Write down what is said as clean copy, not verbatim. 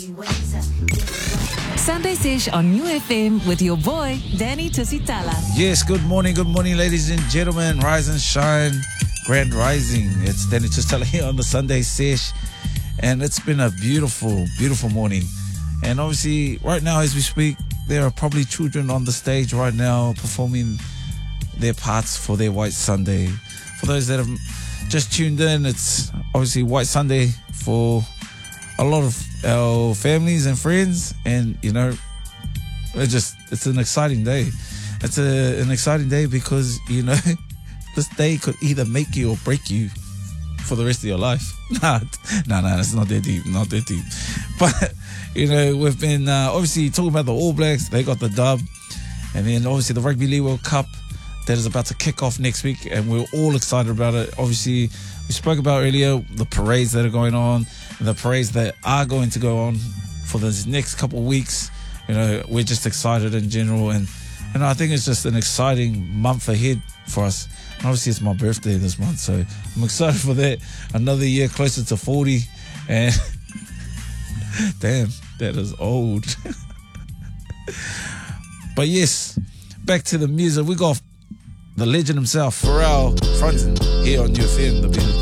Sunday Sesh on New FM with your boy, Danny Tusitala. Yes, good morning, ladies and gentlemen. Rise and shine, grand rising. It's Danny Tusitala here on the Sunday Sesh. And it's been a beautiful, beautiful morning. And obviously, right now as we speak, there are probably children on the stage right now performing their parts for their White Sunday. For those that have just tuned in, it's obviously White Sunday for a lot of our families and friends, and you know, it's an exciting day. It's an exciting day because, you know, this day could either make you or break you for the rest of your life. No, it's not that deep. But, you know, we've been obviously talking about the All Blacks. They got the dub. And then obviously the Rugby League World Cup that is about to kick off next week, and we're all excited about it. Obviously, we spoke about earlier the parades that are going on, and the parades that are going to go on for the next couple of weeks. You know, we're just excited in general, and I think it's just an exciting month ahead for us. And obviously, it's my birthday this month, so I'm excited for that. Another year closer to 40, and damn, that is old. But yes, back to the music. We got the legend himself, Pharrell, fronting here on UFM, the